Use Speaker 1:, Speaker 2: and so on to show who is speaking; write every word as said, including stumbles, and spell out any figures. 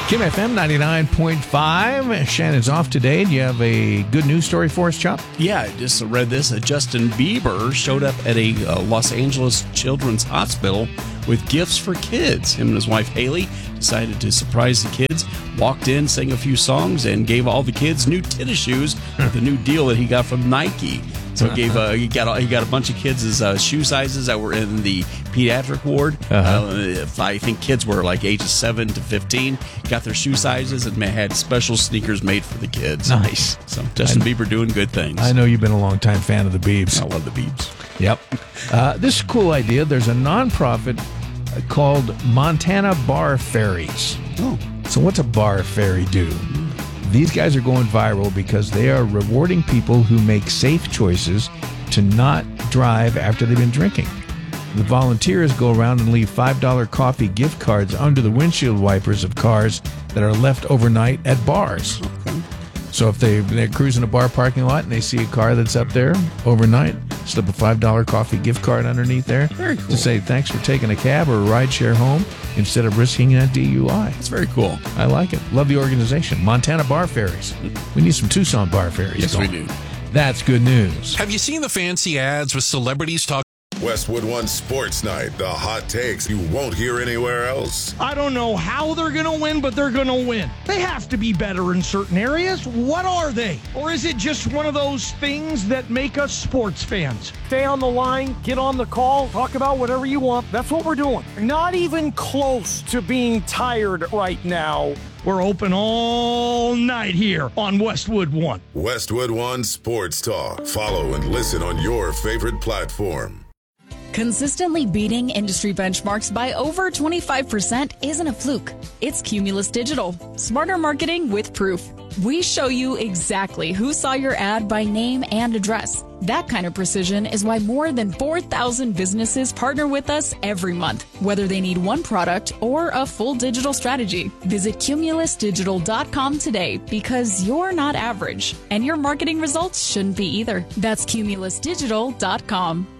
Speaker 1: Kim F M ninety-nine point five. Shannon's off today. Do you have a good news story for us, Chop?
Speaker 2: Yeah, I just read this. Uh, Justin Bieber showed up at a uh, Los Angeles Children's Hospital with gifts for kids. Him and his wife, Haley, decided to surprise the kids, walked in, sang a few songs, and gave all the kids new tennis shoes with the new deal that he got from Nike. So he gave uh, he got he got a bunch of kids' uh, shoe sizes that were in the pediatric ward.
Speaker 1: Uh-huh.
Speaker 2: Uh, if I think kids were like ages seven to fifteen, got their shoe sizes and had special sneakers made for the kids.
Speaker 1: Nice.
Speaker 2: So Justin Bieber doing good things.
Speaker 1: I know you've been a long-time fan of the Biebs.
Speaker 2: I love the Biebs.
Speaker 1: Yep. Uh, this is a cool idea. There's a nonprofit called Montana Bar Fairies.
Speaker 2: Oh.
Speaker 1: So what's a bar fairy do? These guys are going viral because they are rewarding people who make safe choices to not drive after they've been drinking. The volunteers go around and leave five dollar coffee gift cards under the windshield wipers of cars that are left overnight at bars.
Speaker 2: Okay.
Speaker 1: So if they, they're cruising a bar parking lot and they see a car that's up there overnight, slip a five dollar coffee gift card underneath there.
Speaker 2: Very cool.
Speaker 1: To say thanks for taking a cab or a ride share home instead of risking a D U I.
Speaker 2: That's very cool.
Speaker 1: I like it. Love the organization. Montana Bar Fairies. We need some Tucson Bar Fairies.
Speaker 2: Yes,
Speaker 1: going.
Speaker 2: we do.
Speaker 1: That's good news.
Speaker 3: Have you seen the fancy ads with celebrities talking?
Speaker 4: Westwood One Sports Night, the hot takes you won't hear anywhere else.
Speaker 5: I don't know how they're going to win, but they're going to win. They have to be better in certain areas. What are they? Or is it just one of those things that make us sports fans?
Speaker 6: Stay on the line, get on the call, talk about whatever you want. That's what we're doing. Not even close to being tired right now.
Speaker 5: We're open all night here on Westwood One.
Speaker 4: Westwood One Sports Talk. Follow and listen on your favorite platform.
Speaker 7: Consistently beating industry benchmarks by over twenty-five percent isn't a fluke. It's Cumulus Digital. Smarter marketing with proof. We show you exactly who saw your ad by name and address. That kind of precision is why more than four thousand businesses partner with us every month, whether they need one product or a full digital strategy. Visit cumulus digital dot com today because you're not average, and your marketing results shouldn't be either. That's cumulus digital dot com.